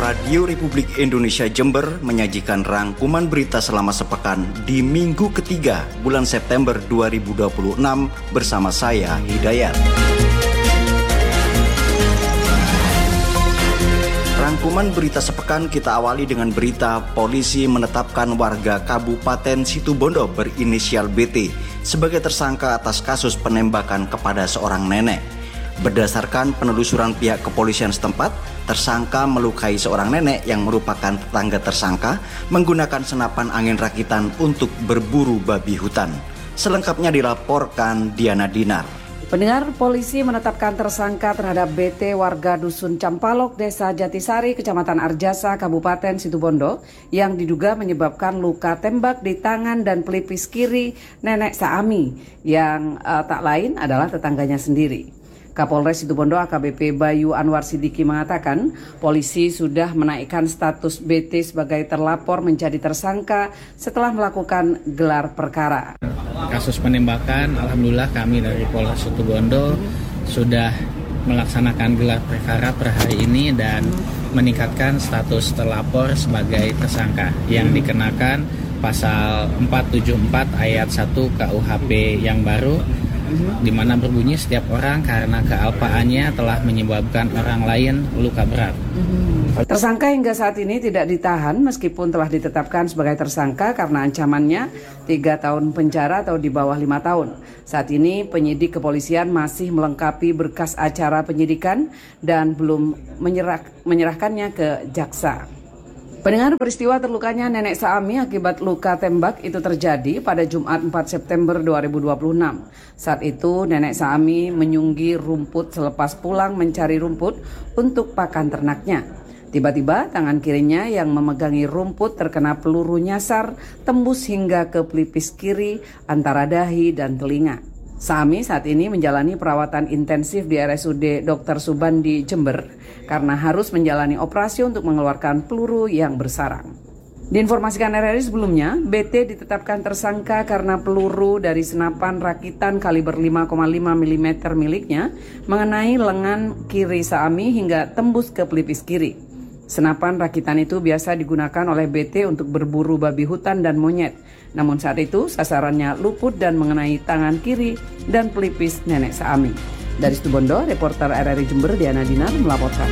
Radio Republik Indonesia Jember menyajikan rangkuman berita selama sepekan di minggu ketiga bulan September 2026 bersama saya, Hidayat. Rangkuman berita sepekan kita awali dengan berita polisi menetapkan warga Kabupaten Situbondo berinisial BT sebagai tersangka atas kasus penembakan kepada seorang nenek. Berdasarkan penelusuran pihak kepolisian setempat, tersangka melukai seorang nenek yang merupakan tetangga tersangka menggunakan senapan angin rakitan untuk berburu babi hutan. Selengkapnya dilaporkan Diana Dinar. Pendengar, polisi menetapkan tersangka terhadap BT warga Dusun Campalok, Desa Jatisari, Kecamatan Arjasa, Kabupaten Situbondo yang diduga menyebabkan luka tembak di tangan dan pelipis kiri nenek Saami yang tak lain adalah tetangganya sendiri. Kapolres Situbondo AKBP Bayu Anwar Sidiki mengatakan polisi sudah menaikkan status BT sebagai terlapor menjadi tersangka setelah melakukan gelar perkara. Kasus penembakan, alhamdulillah kami dari Polres Situbondo sudah melaksanakan gelar perkara per hari ini dan meningkatkan status terlapor sebagai tersangka yang dikenakan pasal 474 ayat 1 KUHP yang baru, di mana berbunyi setiap orang karena kealpaannya telah menyebabkan orang lain luka berat. Tersangka hingga saat ini tidak ditahan meskipun telah ditetapkan sebagai tersangka karena ancamannya 3 tahun penjara atau di bawah 5 tahun. Saat ini penyidik kepolisian masih melengkapi berkas acara penyidikan dan belum menyerahkannya ke jaksa. Pendengar, peristiwa terlukanya nenek Saami akibat luka tembak itu terjadi pada Jumat 4 September 2026. Saat itu nenek Saami menyunggi rumput selepas pulang mencari rumput untuk pakan ternaknya. Tiba-tiba tangan kirinya yang memegangi rumput terkena peluru nyasar tembus hingga ke pelipis kiri antara dahi dan telinga. Saami saat ini menjalani perawatan intensif di RSUD Dr. Subandi Jember karena harus menjalani operasi untuk mengeluarkan peluru yang bersarang. Diinformasikan RRI sebelumnya, BT ditetapkan tersangka karena peluru dari senapan rakitan kaliber 5,5 mm miliknya mengenai lengan kiri Saami hingga tembus ke pelipis kiri. Senapan rakitan itu biasa digunakan oleh BT untuk berburu babi hutan dan monyet. Namun saat itu sasarannya luput dan mengenai tangan kiri dan pelipis nenek Saami. Dari Situbondo, reporter RRI Jember Diana Dinar melaporkan.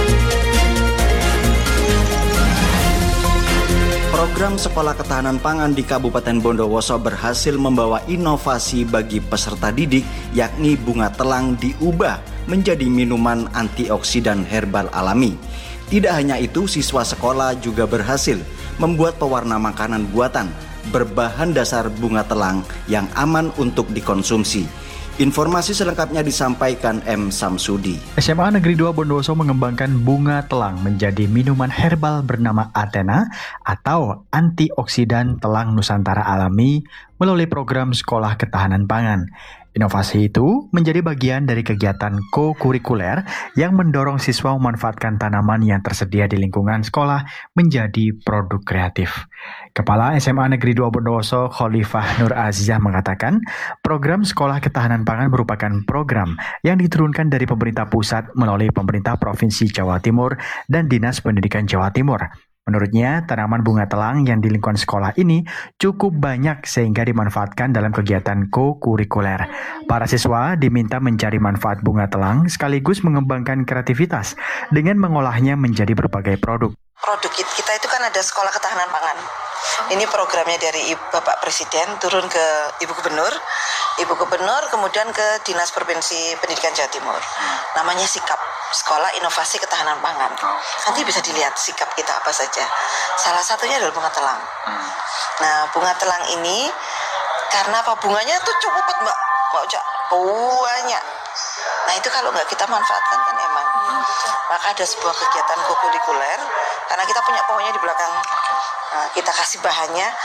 Program Sekolah Ketahanan Pangan di Kabupaten Bondowoso berhasil membawa inovasi bagi peserta didik, yakni bunga telang diubah menjadi minuman antioksidan herbal alami. Tidak hanya itu, siswa sekolah juga berhasil membuat pewarna makanan buatan berbahan dasar bunga telang yang aman untuk dikonsumsi. Informasi selengkapnya disampaikan M. Samsudi. SMA Negeri 2 Bondowoso mengembangkan bunga telang menjadi minuman herbal bernama Athena atau antioksidan telang Nusantara alami melalui program Sekolah Ketahanan Pangan. Inovasi itu menjadi bagian dari kegiatan co-kurikuler yang mendorong siswa memanfaatkan tanaman yang tersedia di lingkungan sekolah menjadi produk kreatif. Kepala SMA Negeri 2 Bondowoso, Khalifah Nur Azizah mengatakan, program Sekolah Ketahanan Pangan merupakan program yang diturunkan dari pemerintah pusat melalui pemerintah Provinsi Jawa Timur dan Dinas Pendidikan Jawa Timur. Menurutnya, tanaman bunga telang yang di lingkungan sekolah ini cukup banyak sehingga dimanfaatkan dalam kegiatan co-kurikuler. Para siswa diminta mencari manfaat bunga telang sekaligus mengembangkan kreativitas dengan mengolahnya menjadi berbagai produk. Produk kita itu kan ada Sekolah Ketahanan Pangan. Ini programnya dari Bapak Presiden turun ke Ibu Gubernur kemudian ke Dinas Provinsi Pendidikan Jawa Timur. Namanya SIKAP, Sekolah Inovasi Ketahanan Pangan. Nanti bisa dilihat SIKAP kita apa saja. Salah satunya adalah bunga telang. Nah, bunga telang ini karena apa, bunganya tuh cukup Mbak Ojak, banyak. Nah, itu kalau nggak kita manfaatkan kan emang. Maka ada sebuah kegiatan co-kurikuler karena kita punya pohonnya di belakang. Nah, kita kasih bahannya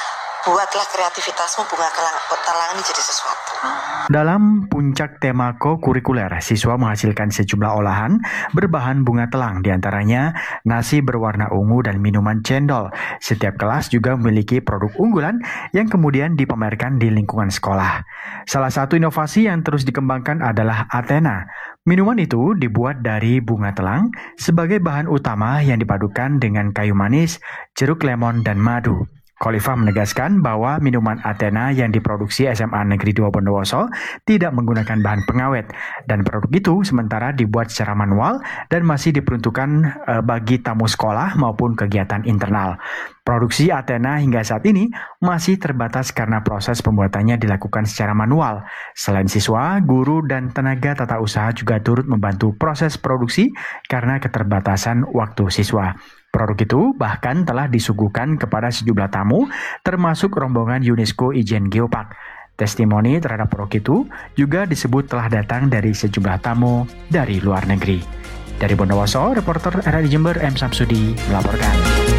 buatlah kreativitasmu, bunga telang ini jadi sesuatu. Dalam puncak tema ko-kurikuler, siswa menghasilkan sejumlah olahan berbahan bunga telang, diantaranya nasi berwarna ungu dan minuman cendol. Setiap kelas juga memiliki produk unggulan yang kemudian dipamerkan di lingkungan sekolah. Salah satu inovasi yang terus dikembangkan adalah Athena. Minuman itu dibuat dari bunga telang sebagai bahan utama yang dipadukan dengan kayu manis, jeruk lemon, dan madu. Khalifah menegaskan bahwa minuman Athena yang diproduksi SMA Negeri 2 Bondowoso tidak menggunakan bahan pengawet dan produk itu sementara dibuat secara manual dan masih diperuntukkan bagi tamu sekolah maupun kegiatan internal. Produksi Athena hingga saat ini masih terbatas karena proses pembuatannya dilakukan secara manual. Selain siswa, guru dan tenaga tata usaha juga turut membantu proses produksi karena keterbatasan waktu siswa. Produk itu bahkan telah disuguhkan kepada sejumlah tamu, termasuk rombongan UNESCO Ijen Geopark. Testimoni terhadap produk itu juga disebut telah datang dari sejumlah tamu dari luar negeri. Dari Bondowoso, reporter RRI Jember M. Samsudi melaporkan.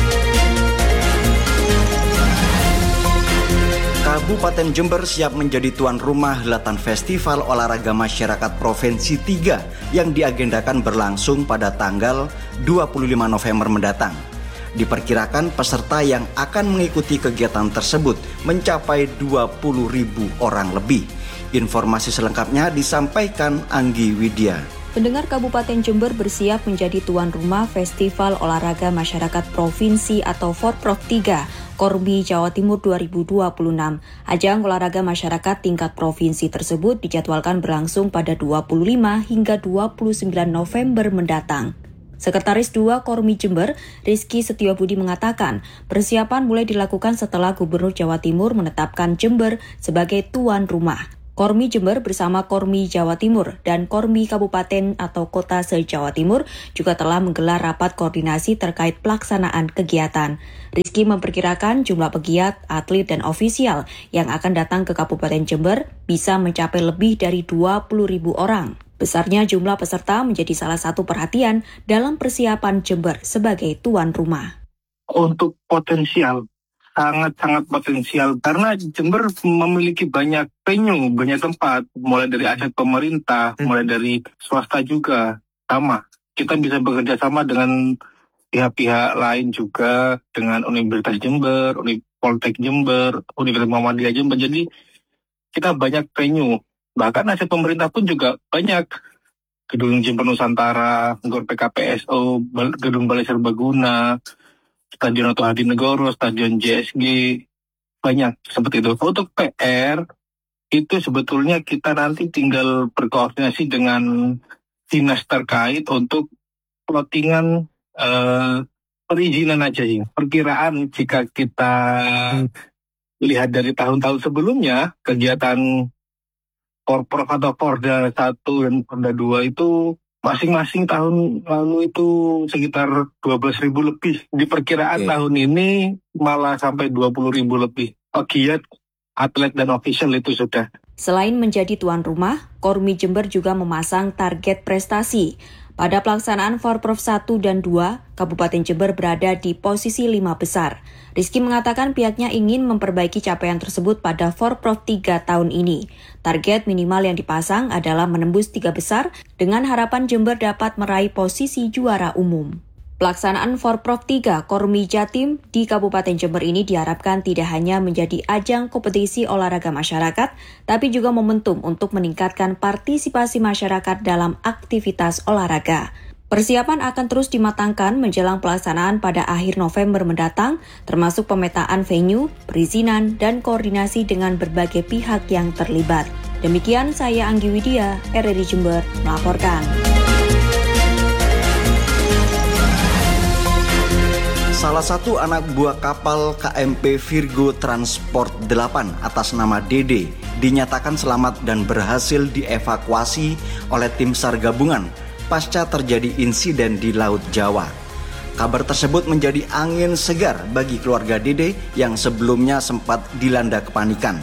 Kabupaten Jember siap menjadi tuan rumah Helatan Festival Olahraga Masyarakat Provinsi 3 yang diagendakan berlangsung pada tanggal 25 November mendatang. Diperkirakan peserta yang akan mengikuti kegiatan tersebut mencapai 20.000 orang lebih. Informasi selengkapnya disampaikan Anggi Widya. Pendengar Kabupaten Jember bersiap menjadi tuan rumah Festival Olahraga Masyarakat Provinsi atau Forprov 3 Kormi Jawa Timur 2026. Ajang olahraga masyarakat tingkat provinsi tersebut dijadwalkan berlangsung pada 25 hingga 29 November mendatang. Sekretaris 2 Kormi Jember, Rizky Setiobudi mengatakan, persiapan mulai dilakukan setelah Gubernur Jawa Timur menetapkan Jember sebagai tuan rumah. Kormi Jember bersama Kormi Jawa Timur dan Kormi Kabupaten atau Kota se-Jawa Timur juga telah menggelar rapat koordinasi terkait pelaksanaan kegiatan. Rizky memperkirakan jumlah pegiat, atlet, dan ofisial yang akan datang ke Kabupaten Jember bisa mencapai lebih dari 20.000 orang. Besarnya jumlah peserta menjadi salah satu perhatian dalam persiapan Jember sebagai tuan rumah. Untuk potensial, sangat-sangat potensial karena Jember memiliki banyak venue, banyak tempat, mulai dari aset pemerintah, mulai dari swasta juga sama. Kita bisa bekerja sama dengan pihak-pihak lain juga, dengan Universitas Jember, Poltek Jember, Universitas Muhammadiyah Jember. Jadi kita banyak venue, bahkan aset pemerintah pun juga banyak. Gedung Jember Nusantara, Gor PKPSO, Gedung Balai Serbaguna, Stadion Oto Hadinegoro, Stadion JSG, banyak seperti itu. Untuk PR, itu sebetulnya kita nanti tinggal berkoordinasi dengan dinas terkait untuk plottingan perizinan aja sih. Perkiraan jika kita lihat dari tahun-tahun sebelumnya, kegiatan Porprov atau Porda 1 dan Porda 2 itu masing-masing tahun lalu itu sekitar 12.000 lebih. Di perkiraan tahun ini malah sampai 20.000 lebih. Pegiat, atlet, dan official itu sudah. Selain menjadi tuan rumah, Kormi Jember juga memasang target prestasi. Pada pelaksanaan Forprov 1 dan 2, Kabupaten Jember berada di posisi 5 besar. Rizky mengatakan pihaknya ingin memperbaiki capaian tersebut pada Forprov 3 tahun ini. Target minimal yang dipasang adalah menembus 3 besar dengan harapan Jember dapat meraih posisi juara umum. Pelaksanaan Forprov 3 Kormi Jatim di Kabupaten Jember ini diharapkan tidak hanya menjadi ajang kompetisi olahraga masyarakat, tapi juga momentum untuk meningkatkan partisipasi masyarakat dalam aktivitas olahraga. Persiapan akan terus dimatangkan menjelang pelaksanaan pada akhir November mendatang, termasuk pemetaan venue, perizinan, dan koordinasi dengan berbagai pihak yang terlibat. Demikian saya Anggi Widya, RRI Jember, melaporkan. Salah satu anak buah kapal KMP Virgo Transport 8 atas nama Dede dinyatakan selamat dan berhasil dievakuasi oleh tim SAR gabungan pasca terjadi insiden di Laut Jawa. Kabar tersebut menjadi angin segar bagi keluarga Dede yang sebelumnya sempat dilanda kepanikan.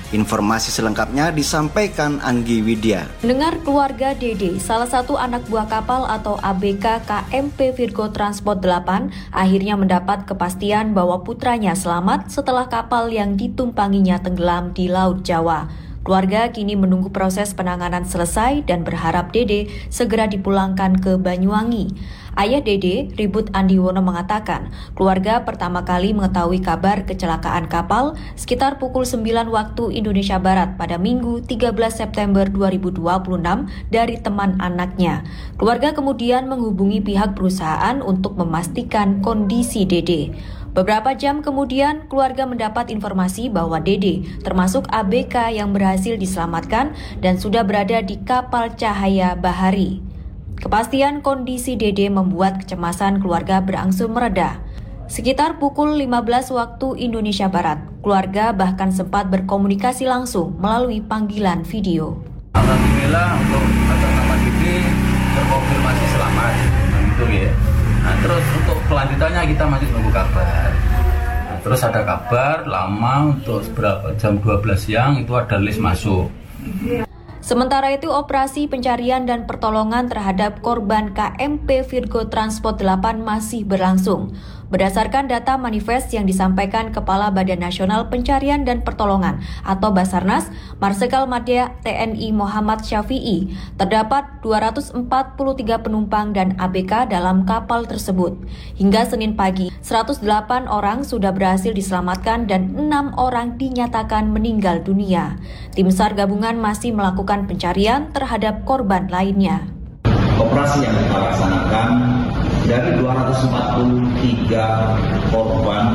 Informasi selengkapnya disampaikan Anggi Widya. Mendengar keluarga Dede, salah satu anak buah kapal atau ABK KMP Virgo Transport 8, akhirnya mendapat kepastian bahwa putranya selamat setelah kapal yang ditumpanginya tenggelam di Laut Jawa. Keluarga kini menunggu proses penanganan selesai dan berharap Dede segera dipulangkan ke Banyuwangi. Ayah Dede, Ribut Andiwono mengatakan, keluarga pertama kali mengetahui kabar kecelakaan kapal sekitar pukul 9 waktu Indonesia Barat pada Minggu 13 September 2026 dari teman anaknya. Keluarga kemudian menghubungi pihak perusahaan untuk memastikan kondisi Dede. Beberapa jam kemudian, keluarga mendapat informasi bahwa Dede termasuk ABK yang berhasil diselamatkan dan sudah berada di kapal Cahaya Bahari. Kepastian kondisi Dede membuat kecemasan keluarga berangsur mereda. Sekitar pukul 15 waktu Indonesia Barat, keluarga bahkan sempat berkomunikasi langsung melalui panggilan video. Alhamdulillah untuk atas nama Dede terkonfirmasi selamat. Betul ya. Nah, terus untuk kelanjutannya kita masih nunggu kabar. Nah, terus ada kabar lama untuk berapa jam 12 siang itu ada list masuk. Sementara itu, operasi pencarian dan pertolongan terhadap korban KMP Virgo Transport 8 masih berlangsung. Berdasarkan data manifest yang disampaikan Kepala Badan Nasional Pencarian dan Pertolongan atau Basarnas, Marsikal Madya TNI Muhammad Syafi'i, terdapat 243 penumpang dan ABK dalam kapal tersebut. Hingga Senin pagi, 108 orang sudah berhasil diselamatkan dan 6 orang dinyatakan meninggal dunia. Tim SAR gabungan masih melakukan pencarian terhadap korban lainnya. Operasi yang kita laksanakan dari 243 korban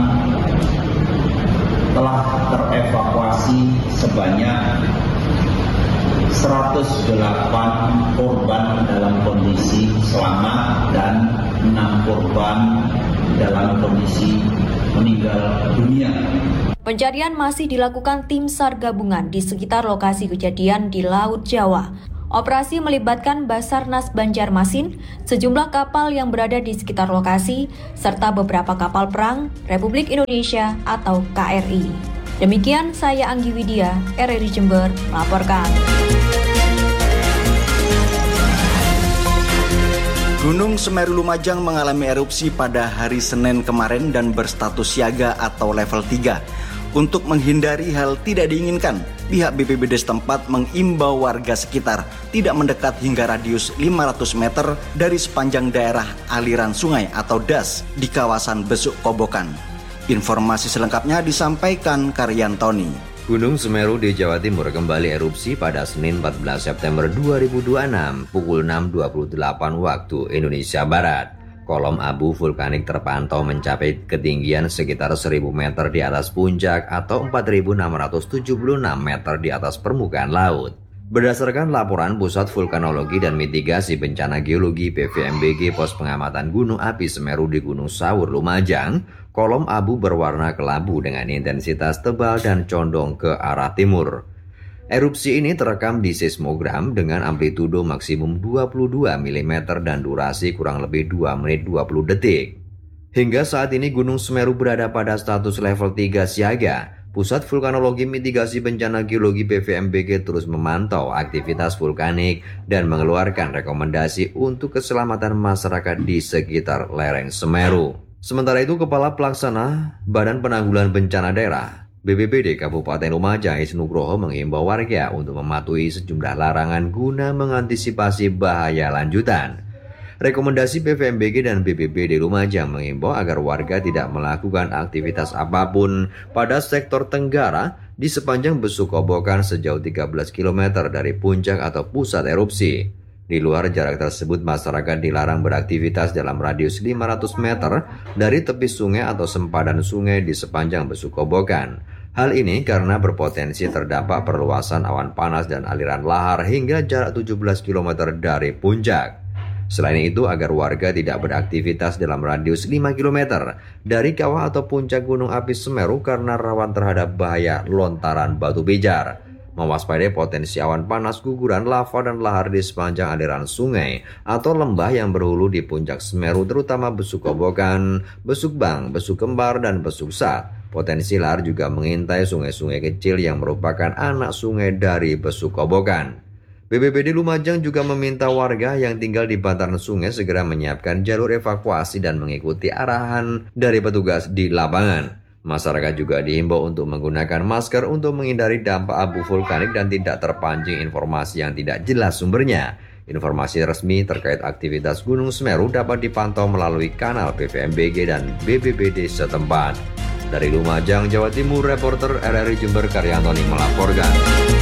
telah terevakuasi sebanyak 108 korban dalam kondisi selamat dan 6 korban dalam kondisi meninggal dunia. Pencarian masih dilakukan tim SAR gabungan di sekitar lokasi kejadian di Laut Jawa. Operasi melibatkan Basarnas Banjarmasin, sejumlah kapal yang berada di sekitar lokasi, serta beberapa kapal perang Republik Indonesia atau KRI. Demikian saya Anggi Widya, RRI Jember, melaporkan. Gunung Semeru Lumajang mengalami erupsi pada hari Senin kemarin dan berstatus siaga atau level 3. Untuk menghindari hal tidak diinginkan, pihak BPBD setempat mengimbau warga sekitar tidak mendekat hingga radius 500 meter dari sepanjang daerah aliran sungai atau das di kawasan Besuk Kobokan. Informasi selengkapnya disampaikan Karyantoni. Gunung Semeru di Jawa Timur kembali erupsi pada Senin 14 September 2026 pukul 6.28 waktu Indonesia Barat. Kolom abu vulkanik terpantau mencapai ketinggian sekitar 1000 meter di atas puncak atau 4.676 meter di atas permukaan laut. Berdasarkan laporan Pusat Vulkanologi dan Mitigasi Bencana Geologi PVMBG Pos Pengamatan Gunung Api Semeru di Gunung Sawur Lumajang, kolom abu berwarna kelabu dengan intensitas tebal dan condong ke arah timur. Erupsi ini terekam di seismogram dengan amplitudo maksimum 22 mm dan durasi kurang lebih 2 menit 20 detik. Hingga saat ini Gunung Semeru berada pada status level 3 siaga. Pusat Vulkanologi Mitigasi Bencana Geologi PVMBG terus memantau aktivitas vulkanik dan mengeluarkan rekomendasi untuk keselamatan masyarakat di sekitar lereng Semeru. Sementara itu, Kepala Pelaksana Badan Penanggulangan Bencana Daerah BPBD Kabupaten Lumajang Isnugroho mengimbau warga untuk mematuhi sejumlah larangan guna mengantisipasi bahaya lanjutan. Rekomendasi PVMBG dan BPBD Lumajang mengimbau agar warga tidak melakukan aktivitas apapun pada sektor tenggara di sepanjang Besuk Kobokan sejauh 13 km dari puncak atau pusat erupsi. Di luar jarak tersebut, masyarakat dilarang beraktivitas dalam radius 500 meter dari tepi sungai atau sempadan sungai di sepanjang Besuk Kobokan. Hal ini karena berpotensi terdapat perluasan awan panas dan aliran lahar hingga jarak 17 km dari puncak. Selain itu, agar warga tidak beraktivitas dalam radius 5 km dari kawah atau puncak Gunung Api Semeru karena rawan terhadap bahaya lontaran batu pijar. Mewaspadai potensi awan panas, guguran lava dan lahar di sepanjang aliran sungai atau lembah yang berhulu di puncak Semeru terutama Besuk Kobokan, Besuk Bang, Besuk Kembar, dan Besuk Sat. Potensi lahar juga mengintai sungai-sungai kecil yang merupakan anak sungai dari Besukobokan. BPBD Lumajang juga meminta warga yang tinggal di bantaran sungai segera menyiapkan jalur evakuasi dan mengikuti arahan dari petugas di lapangan. Masyarakat juga diimbau untuk menggunakan masker untuk menghindari dampak abu vulkanik dan tidak terpancing informasi yang tidak jelas sumbernya. Informasi resmi terkait aktivitas Gunung Semeru dapat dipantau melalui kanal PVMBG dan BPBD setempat. Dari Lumajang, Jawa Timur, reporter RRI Jember Karyantoni melaporkan.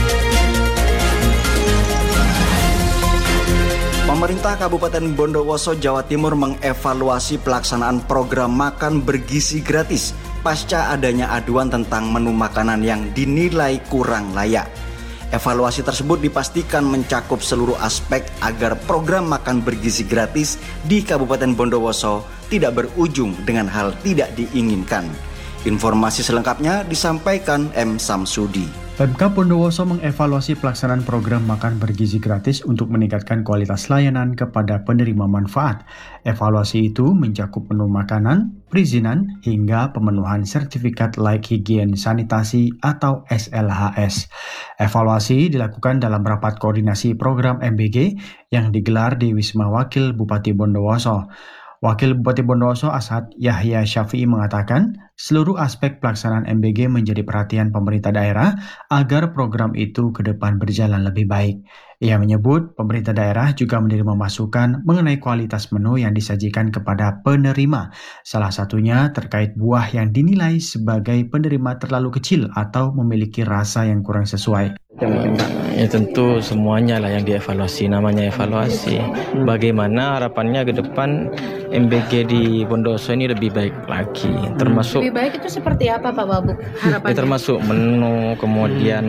Pemerintah Kabupaten Bondowoso, Jawa Timur mengevaluasi pelaksanaan program makan bergizi gratis pasca adanya aduan tentang menu makanan yang dinilai kurang layak. Evaluasi tersebut dipastikan mencakup seluruh aspek agar program makan bergizi gratis di Kabupaten Bondowoso tidak berujung dengan hal tidak diinginkan. Informasi selengkapnya disampaikan M. Samsudi. Pemkab Bondowoso mengevaluasi pelaksanaan program makan bergizi gratis untuk meningkatkan kualitas layanan kepada penerima manfaat. Evaluasi itu mencakup menu makanan, perizinan, hingga pemenuhan sertifikat layak higien sanitasi atau SLHS. Evaluasi dilakukan dalam rapat koordinasi program MBG yang digelar di Wisma Wakil Bupati Bondowoso. Wakil Bupati Bondowoso Asad Yahya Syafi'i mengatakan seluruh aspek pelaksanaan MBG menjadi perhatian pemerintah daerah agar program itu ke depan berjalan lebih baik. Ia menyebut pemerintah daerah juga menerima masukan mengenai kualitas menu yang disajikan kepada penerima. Salah satunya terkait buah yang dinilai sebagai penerima terlalu kecil atau memiliki rasa yang kurang sesuai. Ya tentu semuanya lah yang dievaluasi, namanya evaluasi. Bagaimana harapannya ke depan MBG di Bondowoso ini lebih baik lagi, termasuk lebih baik itu seperti apa Pak Babuk harapannya? Termasuk menu, kemudian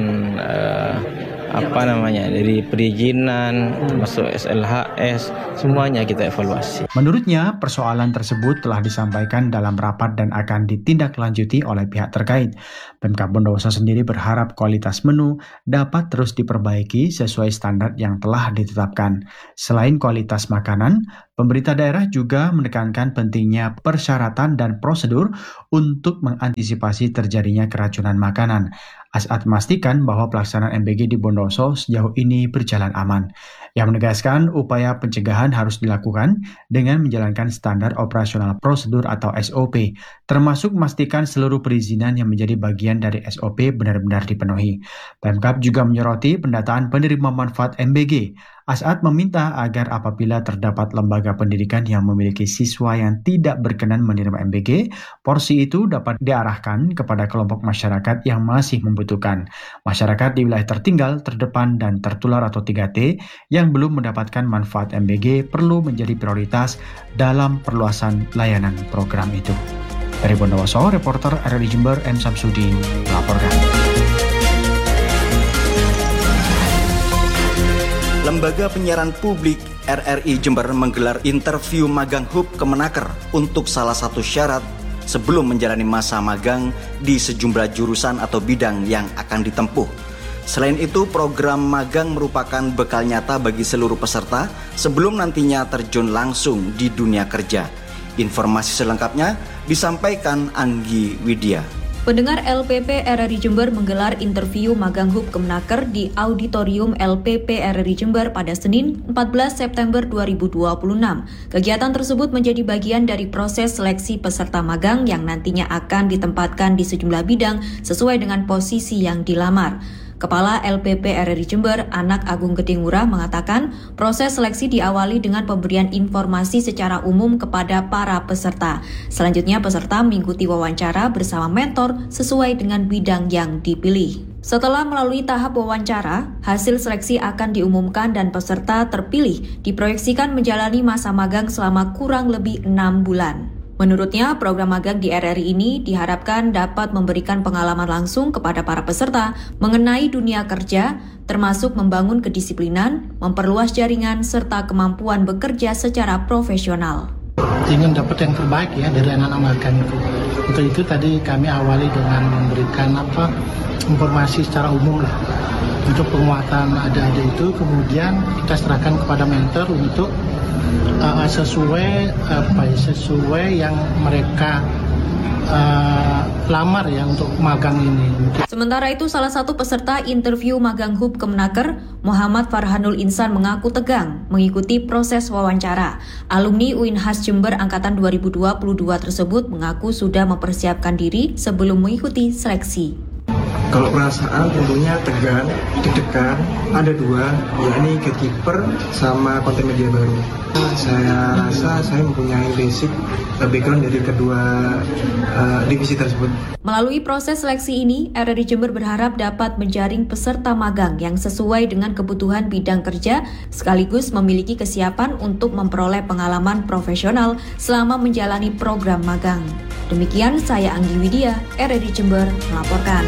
dari perizinan, termasuk SLHS, semuanya kita evaluasi. Menurutnya, persoalan tersebut telah disampaikan dalam rapat dan akan ditindaklanjuti oleh pihak terkait. Pemkab Bondowoso sendiri berharap kualitas menu dapat terus diperbaiki sesuai standar yang telah ditetapkan. Selain kualitas makanan, pemerintah daerah juga menekankan pentingnya persyaratan dan prosedur untuk mengantisipasi terjadinya keracunan makanan. As'ad memastikan bahwa pelaksanaan MBG di Bondowoso sejauh ini berjalan aman. Ia menegaskan upaya pencegahan harus dilakukan dengan menjalankan standar operasional prosedur atau SOP, termasuk memastikan seluruh perizinan yang menjadi bagian dari SOP benar-benar dipenuhi. Pemkab juga menyoroti pendataan penerima manfaat MBG. As'ad meminta agar apabila terdapat lembaga pendidikan yang memiliki siswa yang tidak berkenan menerima MBG, porsi itu dapat diarahkan kepada kelompok masyarakat yang masih membutuhkan. Masyarakat di wilayah tertinggal, terdepan, dan tertular atau 3T yang belum mendapatkan manfaat MBG perlu menjadi prioritas dalam perluasan layanan program itu. Dari Bondowoso, reporter RRI Jember M. Samsudi melaporkan. Lembaga Penyiaran Publik RRI Jember menggelar interview magang HUB Kemenaker untuk salah satu syarat sebelum menjalani masa magang di sejumlah jurusan atau bidang yang akan ditempuh. Selain itu, program magang merupakan bekal nyata bagi seluruh peserta sebelum nantinya terjun langsung di dunia kerja. Informasi selengkapnya disampaikan Anggi Widya. Pendengar LPP RRI Jember menggelar interview magang HUB Kemenaker di Auditorium LPP RRI Jember pada Senin 14 September 2026. Kegiatan tersebut menjadi bagian dari proses seleksi peserta magang yang nantinya akan ditempatkan di sejumlah bidang sesuai dengan posisi yang dilamar. Kepala LPP RRI Jember, Anak Agung Gedeng Ngurah mengatakan proses seleksi diawali dengan pemberian informasi secara umum kepada para peserta. Selanjutnya peserta mengikuti wawancara bersama mentor sesuai dengan bidang yang dipilih. Setelah melalui tahap wawancara, hasil seleksi akan diumumkan dan peserta terpilih diproyeksikan menjalani masa magang selama kurang lebih 6 bulan. Menurutnya, program magang di RRI ini diharapkan dapat memberikan pengalaman langsung kepada para peserta mengenai dunia kerja, termasuk membangun kedisiplinan, memperluas jaringan, serta kemampuan bekerja secara profesional. Ingin dapat yang terbaik ya dari anak-anak magang itu. Untuk itu tadi kami awali dengan memberikan informasi secara umum lah. Untuk penguatan adik-adik itu kemudian kita serahkan kepada mentor untuk sesuai yang mereka lamar ya untuk magang ini. Sementara itu, salah satu peserta interview magang HUB Kemenaker, Muhammad Farhanul Insan, mengaku tegang mengikuti proses wawancara. Alumni UINHAS Jember Angkatan 2022 tersebut mengaku sudah mempersiapkan diri sebelum mengikuti seleksi. Kalau perasaan tentunya tegang, deg-degan, ada dua, yakni gatekeeper sama konten media baru. Saya rasa saya mempunyai basic background dari kedua divisi tersebut. Melalui proses seleksi ini, RRI Jember berharap dapat menjaring peserta magang yang sesuai dengan kebutuhan bidang kerja, sekaligus memiliki kesiapan untuk memperoleh pengalaman profesional selama menjalani program magang. Demikian saya Anggi Widya, RRI Jember melaporkan.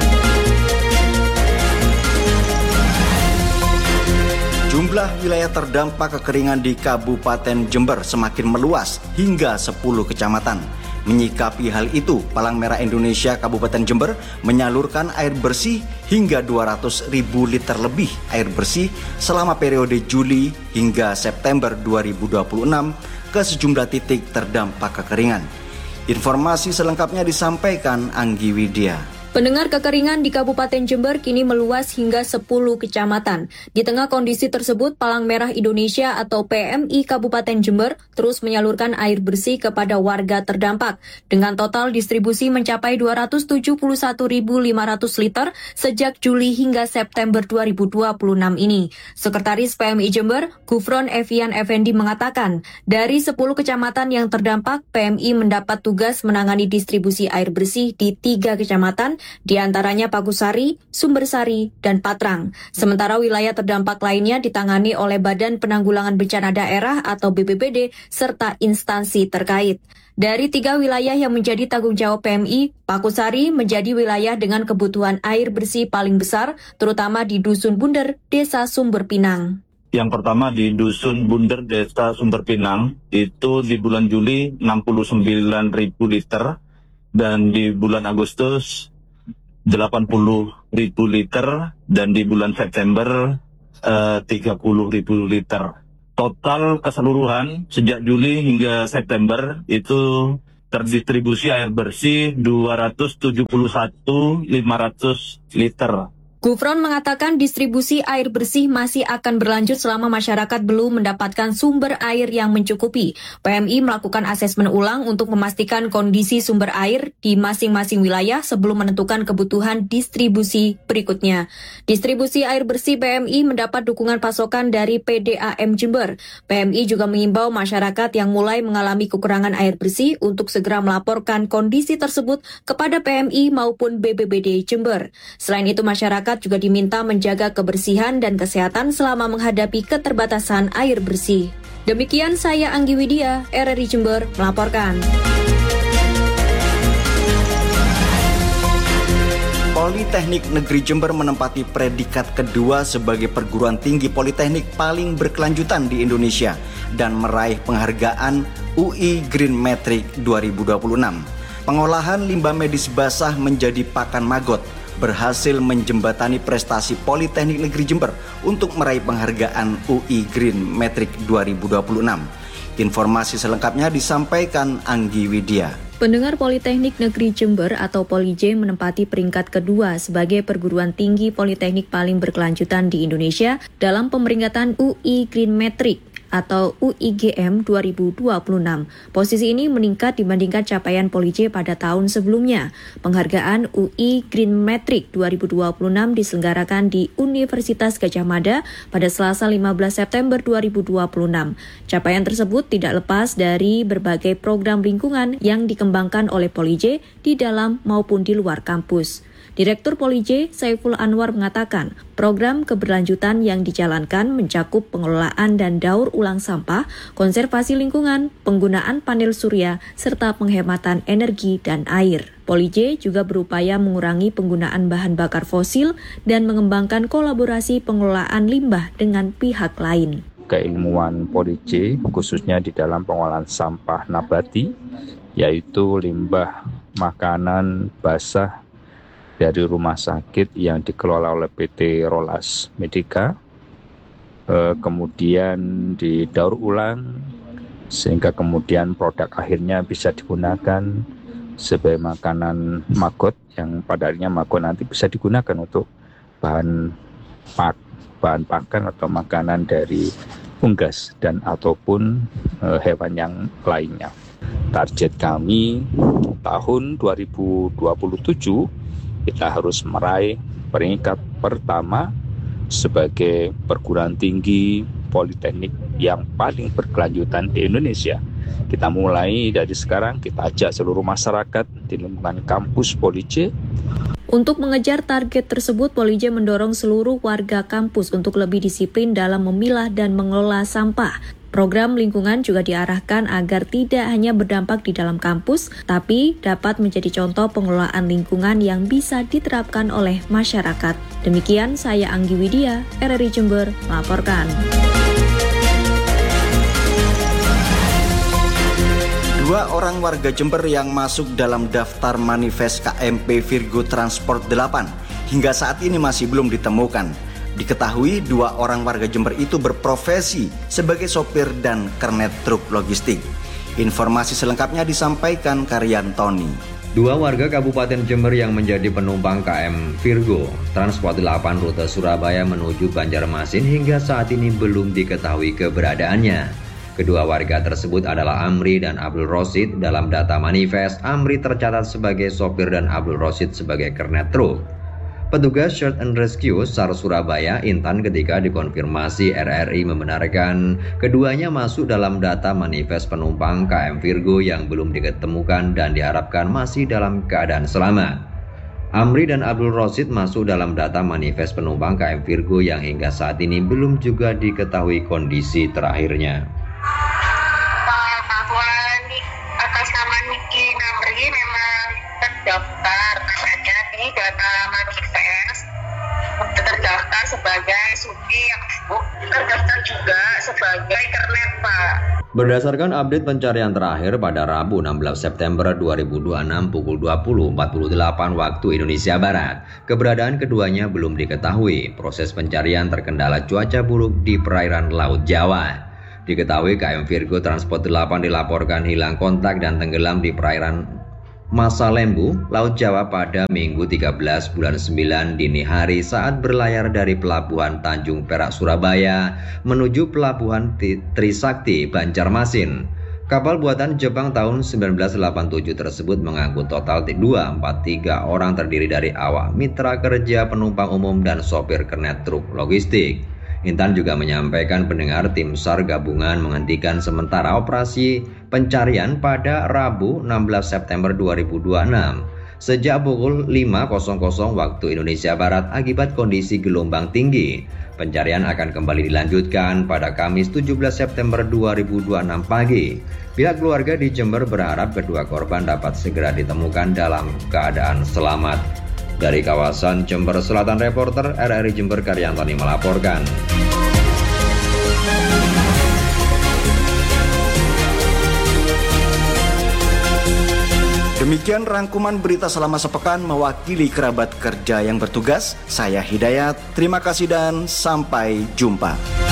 Jumlah wilayah terdampak kekeringan di Kabupaten Jember semakin meluas hingga 10 kecamatan. Menyikapi hal itu, Palang Merah Indonesia Kabupaten Jember menyalurkan air bersih hingga 200.000 liter lebih air bersih selama periode Juli hingga September 2026 ke sejumlah titik terdampak kekeringan. Informasi selengkapnya disampaikan Anggi Widya. Pendengar, kekeringan di Kabupaten Jember kini meluas hingga 10 kecamatan. Di tengah kondisi tersebut, Palang Merah Indonesia atau PMI Kabupaten Jember terus menyalurkan air bersih kepada warga terdampak. Dengan total distribusi mencapai 271.500 liter sejak Juli hingga September 2026 ini. Sekretaris PMI Jember, Gufron Evian Effendi mengatakan, dari 10 kecamatan yang terdampak, PMI mendapat tugas menangani distribusi air bersih di 3 kecamatan, di antaranya Pagusari, Sumbersari, dan Patrang. Sementara wilayah terdampak lainnya ditangani oleh Badan Penanggulangan Bencana Daerah atau BPBD serta instansi terkait. Dari 3 wilayah yang menjadi tanggung jawab PMI, Pagusari menjadi wilayah dengan kebutuhan air bersih paling besar, terutama di Dusun Bunder, Desa Sumber Pinang. Yang pertama di Dusun Bunder, Desa Sumber Pinang, itu di bulan Juli 69.000 liter, dan di bulan Agustus 80.000 liter, dan di bulan September 30.000 liter. Total keseluruhan sejak Juli hingga September itu terdistribusi air bersih 271.500 liter. Gufron mengatakan distribusi air bersih masih akan berlanjut selama masyarakat belum mendapatkan sumber air yang mencukupi. PMI melakukan asesmen ulang untuk memastikan kondisi sumber air di masing-masing wilayah sebelum menentukan kebutuhan distribusi berikutnya. Distribusi air bersih PMI mendapat dukungan pasokan dari PDAM Jember. PMI juga mengimbau masyarakat yang mulai mengalami kekurangan air bersih untuk segera melaporkan kondisi tersebut kepada PMI maupun BPBD Jember. Selain itu, masyarakat juga diminta menjaga kebersihan dan kesehatan selama menghadapi keterbatasan air bersih. Demikian saya Anggi Widya, RRI Jember melaporkan. Politeknik Negeri Jember menempati predikat kedua sebagai perguruan tinggi politeknik paling berkelanjutan di Indonesia dan meraih penghargaan UI Green Metric 2026. Pengolahan limbah medis basah menjadi pakan maggot berhasil menjembatani prestasi Politeknik Negeri Jember untuk meraih penghargaan UI Green Metric 2026. Informasi selengkapnya disampaikan Anggi Widya. Pendengar, Politeknik Negeri Jember atau Polij menempati peringkat kedua sebagai perguruan tinggi politeknik paling berkelanjutan di Indonesia dalam pemeringkatan UI Green Metric atau UIGM 2026. Posisi ini meningkat dibandingkan capaian Polij pada tahun sebelumnya. Penghargaan UI Green Metric 2026 diselenggarakan di Universitas Gadjah Mada pada Selasa 15 September 2026. Capaian tersebut tidak lepas dari berbagai program lingkungan yang dikembangkan oleh Polij di dalam maupun di luar kampus. Direktur Polij, Saiful Anwar mengatakan, program keberlanjutan yang dijalankan mencakup pengelolaan dan daur ulang sampah, konservasi lingkungan, penggunaan panel surya, serta penghematan energi dan air. Polij juga berupaya mengurangi penggunaan bahan bakar fosil dan mengembangkan kolaborasi pengelolaan limbah dengan pihak lain. Keilmuan Polij khususnya di dalam pengolahan sampah nabati, yaitu limbah makanan basah dari rumah sakit yang dikelola oleh PT Rolas Medica, kemudian didaur ulang sehingga kemudian produk akhirnya bisa digunakan sebagai makanan maggot yang pada akhirnya maggot nanti bisa digunakan untuk bahan pakan atau makanan dari unggas dan ataupun hewan yang lainnya. Target kami tahun 2027 kita harus meraih peringkat pertama sebagai perguruan tinggi politeknik yang paling berkelanjutan di Indonesia. Kita mulai dari sekarang, kita ajak seluruh masyarakat di lingkungan kampus Polije. Untuk mengejar target tersebut, Polije mendorong seluruh warga kampus untuk lebih disiplin dalam memilah dan mengelola sampah. Program lingkungan juga diarahkan agar tidak hanya berdampak di dalam kampus, tapi dapat menjadi contoh pengelolaan lingkungan yang bisa diterapkan oleh masyarakat. Demikian saya Anggi Widya, RRI Jember, melaporkan. Dua orang warga Jember yang masuk dalam daftar manifest KMP Virgo Transport 8 hingga saat ini masih belum ditemukan. Diketahui dua orang warga Jember itu berprofesi sebagai sopir dan kernet truk logistik. Informasi selengkapnya disampaikan Karyan Tony. Dua warga Kabupaten Jember yang menjadi penumpang KM Virgo Transport 8 rute Surabaya menuju Banjarmasin hingga saat ini belum diketahui keberadaannya. Kedua warga tersebut adalah Amri dan Abdul Rosid. Dalam data manifest, Amri tercatat sebagai sopir dan Abdul Rosid sebagai kernet truk. Petugas Search and Rescue SAR Surabaya Intan ketika dikonfirmasi RRI membenarkan keduanya masuk dalam data manifest penumpang KM Virgo yang belum diketemukan dan diharapkan masih dalam keadaan selamat. Amri dan Abdul Rosid masuk dalam data manifest penumpang KM Virgo yang hingga saat ini belum juga diketahui kondisi terakhirnya. Bahwa atas nama Niki Amri memang terdaftar namanya di data manifest, terdaftar sebagai Suki terdaftar juga sebagai kernet, Pak. Berdasarkan update pencarian terakhir pada Rabu 16 September 2026 pukul 20.48 waktu Indonesia Barat, keberadaan keduanya belum diketahui. Proses pencarian terkendala cuaca buruk di perairan Laut Jawa. Diketahui KM Virgo Transport 8 dilaporkan hilang kontak dan tenggelam di perairan Masalembu, Laut Jawa pada Minggu 13 bulan 9 dini hari saat berlayar dari Pelabuhan Tanjung Perak Surabaya menuju Pelabuhan Trisakti Banjarmasin. Kapal buatan Jepang tahun 1987 tersebut mengangkut total 243 orang terdiri dari awak, mitra kerja, penumpang umum, dan sopir kernet truk logistik. Intan juga menyampaikan pendengar tim SAR gabungan menghentikan sementara operasi pencarian pada Rabu 16 September 2026 sejak pukul 5.00 waktu Indonesia Barat akibat kondisi gelombang tinggi. Pencarian akan kembali dilanjutkan pada Kamis 17 September 2026 pagi. Pihak keluarga di Jember berharap kedua korban dapat segera ditemukan dalam keadaan selamat. Dari kawasan Jember Selatan, reporter RRI Jember Karyan Tony melaporkan. Demikian rangkuman berita selama sepekan mewakili kerabat kerja yang bertugas. Saya Hidayat, terima kasih dan sampai jumpa.